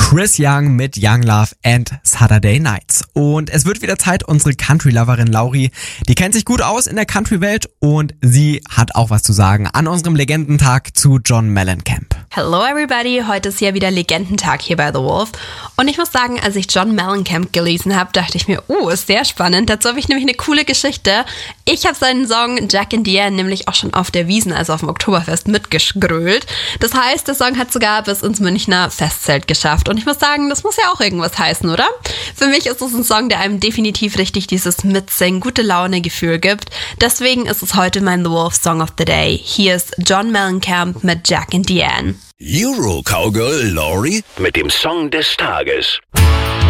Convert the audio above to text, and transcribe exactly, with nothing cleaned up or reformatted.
Chris Young mit Young Love and Saturday Nights. Und es wird wieder Zeit, unsere Country-Loverin Lauri, die kennt sich gut aus in der Country-Welt und sie hat auch was zu sagen an unserem Legendentag zu John Mellencamp. Hello everybody, heute ist ja wieder Legendentag hier bei The Wolf und ich muss sagen, als ich John Mellencamp gelesen habe, dachte ich mir, oh, ist sehr spannend, dazu habe ich nämlich eine coole Geschichte. Ich habe seinen Song Jack and Diane nämlich auch schon auf der Wiesn, also auf dem Oktoberfest, mitgegrölt. Das heißt, der Song hat sogar bis ins Münchner Festzelt geschafft und ich muss sagen, das muss ja auch irgendwas heißen, oder? Für mich ist es ein Song, der einem definitiv richtig dieses Mitsingen, gute Laune-Gefühl gibt. Deswegen ist es heute mein The Wolf Song of the Day. Hier ist John Mellencamp mit Jack and Diane. Euro Cowgirl Lauri mit dem Song des Tages.